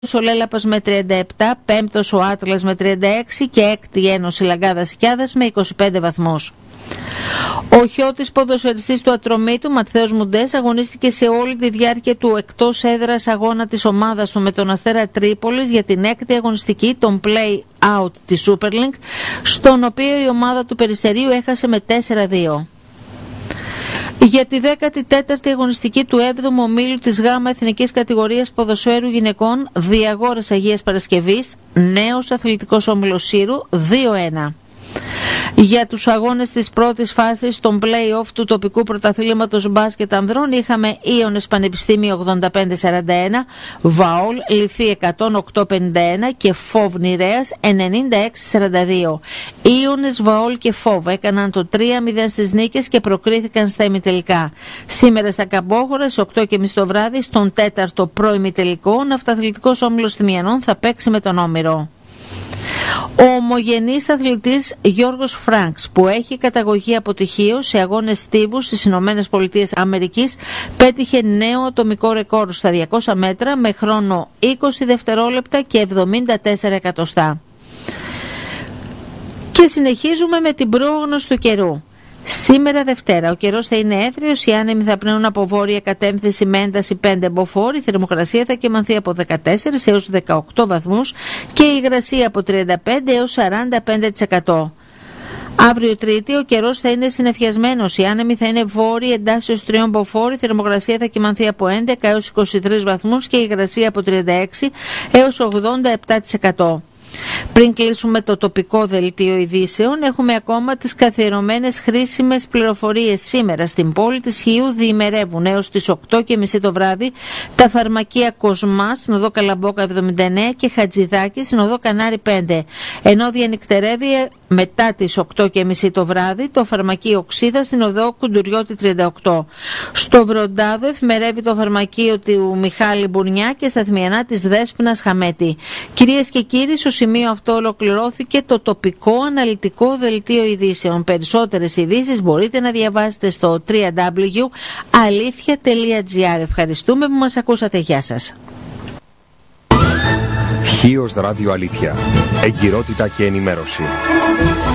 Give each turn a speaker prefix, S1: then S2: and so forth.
S1: ο Λέλαπας με 37, πέμπτος ο Άτλας με 36 και έκτη η Ένωση Λαγκάδας Κιάδας με 25 βαθμούς. Ο χιώτης ποδοσφαιριστής του Ατρομήτου, Ματθαίος Μουντές, αγωνίστηκε σε όλη τη διάρκεια του εκτός έδρας αγώνα της ομάδας του με τον Αστέρα Τρίπολης για την έκτη αγωνιστική, τον play-out της Super League, στον οποίο η ομάδα του Περιστερίου έχασε με 4-2. Για τη 14η αγωνιστική του 7ου ομίλου της ΓΑΜΑ Εθνικής Κατηγορίας Ποδοσφαίρου Γυναικών Διαγόρας Αγίας Παρασκευής, νέος αθλητικός όμιλος Σύρου 2-1. Για τους αγώνες της πρώτης φάσης των play-off του τοπικού πρωταθλήματος μπάσκετ ανδρών είχαμε Ίωνες Πανεπιστήμιο 85-41, Βαόλ Λυθή 108-51 και Φόβ Νηρέας 96-42. Ήωνες, Βαόλ και Φόβ έκαναν το 3-0 στις νίκες και προκρίθηκαν στα ημιτελικά. Σήμερα στα Καμπόχωρα στις 8:30 το βράδυ στον 4ο προημιτελικό ναυταθλητικός όμιλος Θυμιανών θα παίξει με τον Όμηρο. Ο ομογενής αθλητής Γιώργος Φρανκς, που έχει καταγωγή από Τυχείο σε αγώνες στίβους στις Ηνωμένες Πολιτείες Αμερικής, πέτυχε νέο ατομικό ρεκόρ στα 200 μέτρα με χρόνο 20 δευτερόλεπτα και 74 εκατοστά. Και συνεχίζουμε με την πρόγνωση του καιρού. Σήμερα Δευτέρα ο καιρός θα είναι έθριος, οι άνεμοι θα πνέουν από βόρεια κατεύθυνση με ένταση 5 μποφόρ, η θερμοκρασία θα κυμανθεί από 14 έως 18 βαθμούς και η υγρασία από 35 έως 45%. Αύριο Τρίτη ο καιρός θα είναι συννεφιασμένος, οι άνεμοι θα είναι βόρειοι εντάσσεως 3 μποφόρ, η θερμοκρασία θα κυμανθεί από 11 έως 23 βαθμούς και η υγρασία από 36 έως 87%. Πριν κλείσουμε το τοπικό δελτίο ειδήσεων, έχουμε ακόμα τις καθιερωμένες χρήσιμες πληροφορίες. Σήμερα στην πόλη της Χίου διημερεύουν έως τις 8:30 το βράδυ τα φαρμακεία Κοσμά στην οδό Καλαμπόκα 79 και Χατζηδάκη στην οδό Κανάρι 5, ενώ διανυκτερεύει μετά τις 8:30 το βράδυ το φαρμακείο Οξίδα στην οδό Κουντουριώτη 38. Στο Βροντάδο εφημερεύει το φαρμακείο του Μιχάλη Μπουρνιά και στα Θμιανά της Δέσποινας Χαμέτη. Κυρίες και κύριοι, στο σημείο αυτό ολοκληρώθηκε το τοπικό αναλυτικό δελτίο ειδήσεων. Περισσότερες ειδήσεις μπορείτε να διαβάσετε στο www.alithia.gr. Ευχαριστούμε που μας ακούσατε. Γεια σας.
S2: Χίος Ράδιο Αλήθεια. Εγκυρότητα και ενημέρωση.